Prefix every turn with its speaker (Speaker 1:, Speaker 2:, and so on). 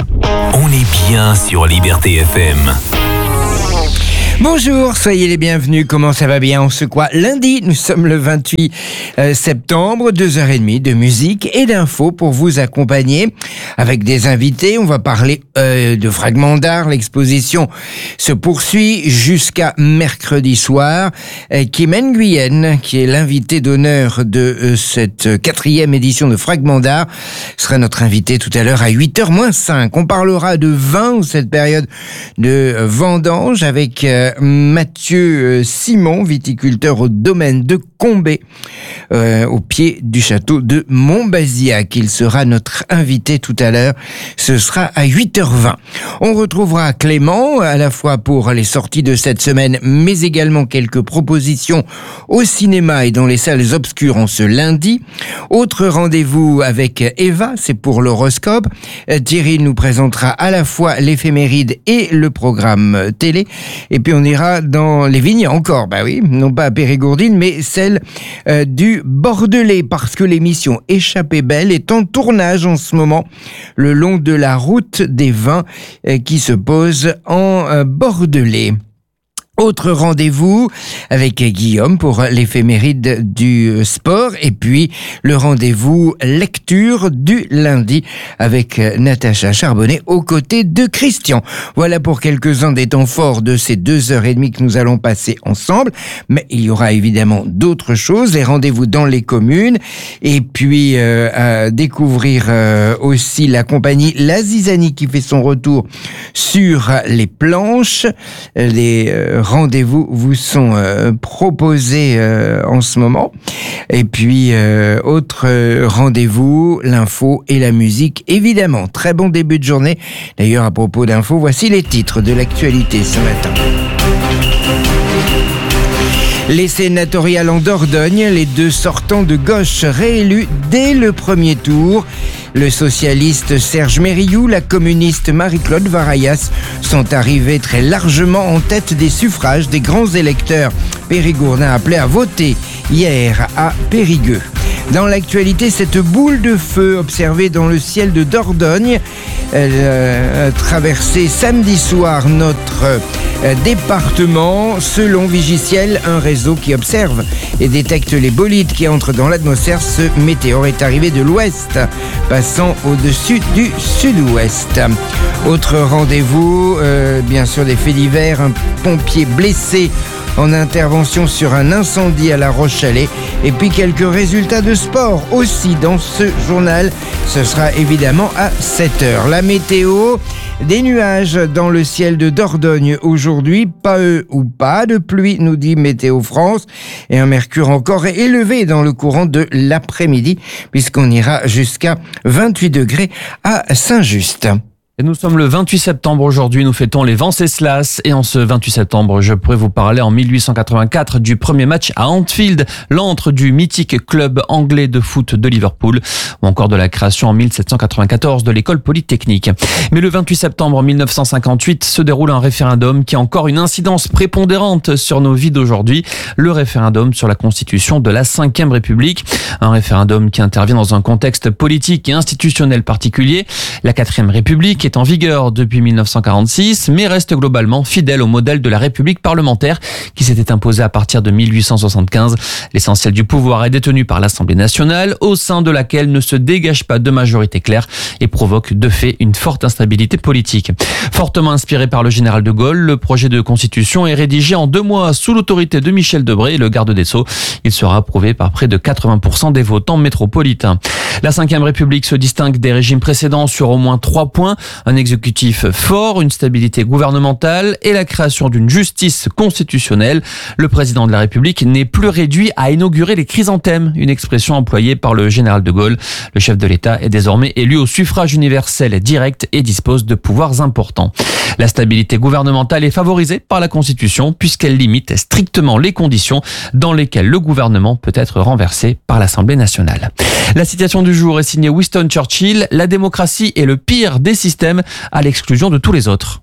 Speaker 1: On est bien sur Liberté FM.
Speaker 2: Bonjour, soyez les bienvenus, comment ça va bien? On se croit lundi, nous sommes le 28 septembre, 2h30 de musique et d'infos pour vous accompagner avec des invités. On va parler de Fragments d'art, l'exposition se poursuit jusqu'à mercredi soir. Kim Nguyen, qui est l'invité d'honneur de cette 4e édition de Fragments d'art, sera notre invité tout à l'heure à 8h-5. On parlera de vin en cette période de vendange avec Mathieu Simon, viticulteur au domaine de Combé, au pied du château de Montbazillac. Il sera notre invité tout à l'heure. Ce sera à 8h20. On retrouvera Clément, à la fois pour les sorties de cette semaine, mais également quelques propositions au cinéma et dans les salles obscures en ce lundi. Autre rendez-vous avec Eva, c'est pour l'horoscope. Thierry nous présentera à la fois l'éphéméride et le programme télé. Et puis on ira dans les vignes encore, non pas à Périgourdine, mais celle du Bordelais, parce que l'émission Échappée Belle est en tournage en ce moment, le long de la route des vins qui se pose en Bordelais. Autre rendez-vous avec Guillaume pour l'éphéméride du sport et puis le rendez-vous lecture du lundi avec Natacha Charbonnet aux côtés de Christian. Voilà pour quelques-uns des temps forts de ces 2h30 que nous allons passer ensemble, mais il y aura évidemment d'autres choses, les rendez-vous dans les communes et puis à découvrir aussi la compagnie La Zizanie qui fait son retour sur les planches. Les rendez-vous vous sont proposés en ce moment. Et puis, autre rendez-vous, l'info et la musique, évidemment. Très bon début de journée. D'ailleurs, à propos d'infos, voici les titres de l'actualité ce matin. Les sénatoriales en Dordogne, les deux sortants de gauche réélus dès le premier tour. Le socialiste Serge Mérillou, la communiste Marie-Claude Varayas sont arrivés très largement en tête des suffrages des grands électeurs périgourdins appelés à voter hier à Périgueux. Dans l'actualité, cette boule de feu observée dans le ciel de Dordogne, elle a traversé samedi soir notre département. Selon Vigiciel, un réseau qui observe et détecte les bolides qui entrent dans l'atmosphère, ce météore est arrivé de l'ouest, passant au-dessus du sud-ouest. Autre rendez-vous, bien sûr des faits divers, un pompier blessé en intervention sur un incendie à La Roche-Chalais et puis quelques résultats de sport aussi dans ce journal. Ce sera évidemment à 7h. La météo, des nuages dans le ciel de Dordogne aujourd'hui, pas de pluie, nous dit Météo France, et un mercure encore élevé dans le courant de l'après-midi puisqu'on ira jusqu'à 28 degrés à Saint-Just.
Speaker 3: Et nous sommes le 28 septembre aujourd'hui, nous fêtons les Venceslas et en ce 28 septembre, je pourrais vous parler en 1884 du premier match à Anfield, l'antre du mythique club anglais de foot de Liverpool, ou encore de la création en 1794 de l'école polytechnique. Mais le 28 septembre 1958 se déroule un référendum qui a encore une incidence prépondérante sur nos vies d'aujourd'hui, le référendum sur la constitution de la 5e République, un référendum qui intervient dans un contexte politique et institutionnel particulier. La 4e République est en vigueur depuis 1946, mais reste globalement fidèle au modèle de la République parlementaire qui s'était imposé à partir de 1875. L'essentiel du pouvoir est détenu par l'Assemblée nationale, au sein de laquelle ne se dégage pas de majorité claire et provoque de fait une forte instabilité politique. Fortement inspiré par le général de Gaulle, le projet de constitution est rédigé en 2 mois sous l'autorité de Michel Debré, le garde des Sceaux. Il sera approuvé par près de 80% des votants métropolitains. La 5e République se distingue des régimes précédents sur au moins 3 points. Un exécutif fort, une stabilité gouvernementale et la création d'une justice constitutionnelle. Le président de la République n'est plus réduit à inaugurer les chrysanthèmes, une expression employée par le général de Gaulle. Le chef de l'État est désormais élu au suffrage universel direct et dispose de pouvoirs importants. La stabilité gouvernementale est favorisée par la Constitution puisqu'elle limite strictement les conditions dans lesquelles le gouvernement peut être renversé par l'Assemblée nationale. La citation du jour est signée Winston Churchill. La démocratie est le pire des systèmes à l'exclusion de tous les autres.